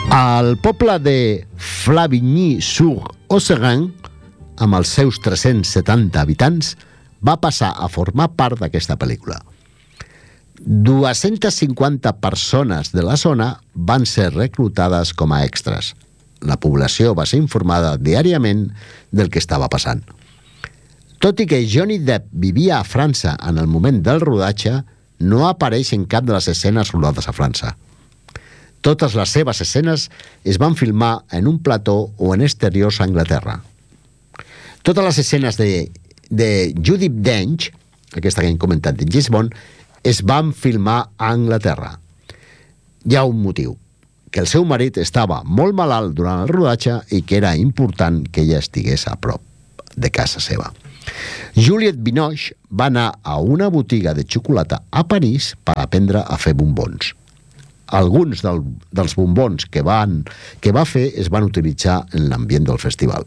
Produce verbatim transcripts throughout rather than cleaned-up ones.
El poble de Flavigny-sur-Osserain, amb els seus tres-cents setanta habitants, va passar a formar part d'aquesta pel·lícula. dues-centes cinquanta persones de la zona van ser reclutades com a extras. La població va ser informada diàriament del que estava passant. Tot i que Johnny Depp vivia a França en el moment del rodatge, no apareix en cap de les escenes rodades a França. Totes les seves escenes es van filmar en un plató o en exteriors a Anglaterra. Totes les escenes de, de Judi Dench, aquesta que hem comentat de James Bond, es van filmar a Anglaterra. Hi ha un motiu, que el seu marit estava molt malalt durant el rodatge i que era important que ella estigués a prop de casa seva. Juliette Binoche va anar a una botiga de xocolata a París per aprendre a fer bombons. Alguns del, dels bombons que, van, que va fer es van utilitzar en l'ambient del festival.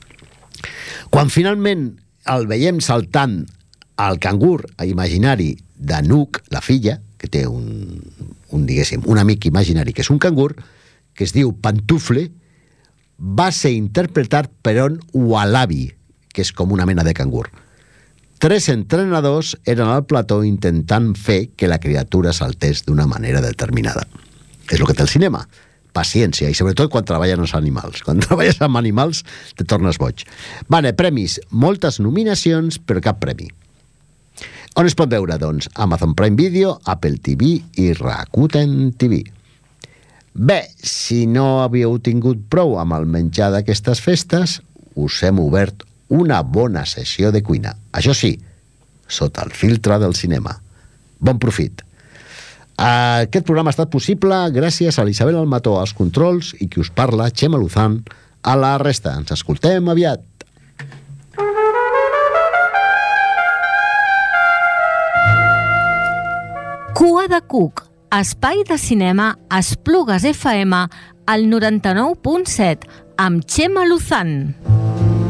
Quan finalment el veiem saltant al cangur imaginari d'Anouk, la filla, que té un, un, diguéssim, un amic imaginari que és un cangur, que es diu Pantufle, va ser interpretat per un ualabi, que és com una mena de cangur. Tres entrenadors eren al plató intentant fer que la criatura saltés d'una manera determinada. És el que té el cinema. Paciència, i sobretot quan treballen els animals. Quan treballes amb animals te tornes boig. Vale, premis. Moltes nominacions, però cap premi. On es pot veure, doncs? Amazon Prime Video, Apple T V i Rakuten T V. Bé, si no havíeu tingut prou amb el menjar d'aquestes festes, us hem obert una bona sessió de cuina. Això sí, sota el filtre del cinema. Bon profit. Aquest programa ha estat possible gràcies a l'Isabel Almató als controls i qui us parla, Txema Luzán, a la resta. Ens escoltem aviat. Cua de Cuc, espai de cinema a Esplugues F M al noranta-nou punt set amb Txema Luzán.